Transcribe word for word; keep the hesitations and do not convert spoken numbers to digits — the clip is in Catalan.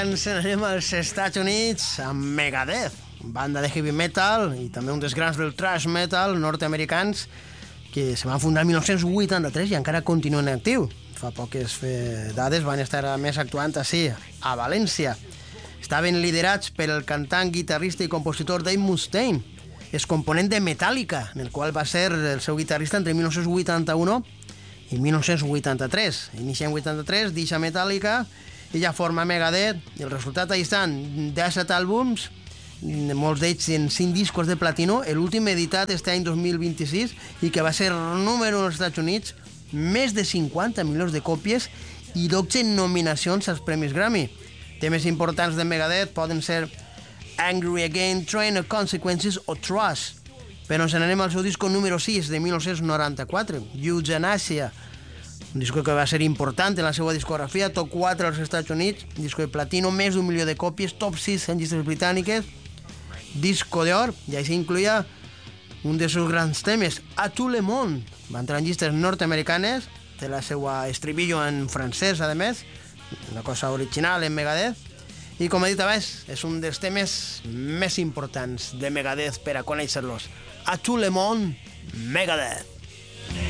ens anem als Estats Units amb Megadeth, banda de heavy metal i també un dels grans del thrash metal nord-americans que se van fundar el dinou vuitanta-tres i encara continuen en actiu. Fa poques dades van estar a més actuant així, a València. Estaven liderats per el cantant, guitarrista i compositor Dave Mustaine, és component de Metallica, en el qual va ser el seu guitarrista entre dinou vuitanta-u i dinou vuitanta-tres. Inicia en vuitanta-tres, deixa Metallica i ja forma Megadeth, i el resultat ahí estan disset àlbums, molts d'ells en cinc discos de platino, l'últim editat este any dos mil vint-i-sis i que va ser número u als Estats Units, més de cinquanta milions de còpies i dotze nominacions als Premis Grammy. Temes importants de Megadeth poden ser Angry Again, Train of Consequences o Trust. Però ens n'anem al seu disco número sis de dinou noranta-quatre, Euthanasia, un disco que va ser important en la seva discografia, top quatre als Estats Units, disco de platino, més d'un milió de còpies, top sis en llistes britàniques, disco d'or, i així incluïa un dels seus grans temes, A tout le monde. Va entrar en llistes nord-americanes, té la seva estribillo en francès, a més, una cosa original en Megadeth, i com he dit abans, és un dels temes més importants de Megadeth per a conèixer-los. A tout le monde, Megadeth.